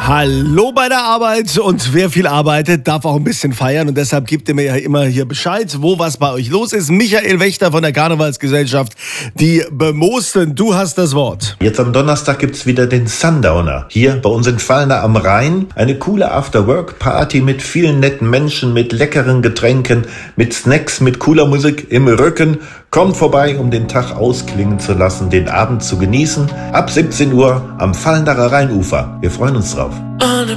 Hallo bei der Arbeit, und wer viel arbeitet, darf auch ein bisschen feiern, und deshalb gebt ihr mir ja immer hier Bescheid, wo was bei euch los ist. Michael Wächter von der Karnevalsgesellschaft, die Bemoosten, du hast das Wort. Jetzt am Donnerstag gibt's wieder den Sundowner. Hier bei uns in Vallner am Rhein. Eine coole After-Work-Party mit vielen netten Menschen, mit leckeren Getränken, mit Snacks, mit cooler Musik im Rücken. Kommt vorbei, um den Tag ausklingen zu lassen, den Abend zu genießen. Ab 17 Uhr am Vallnerer Rheinufer. Wir freuen uns drauf. On a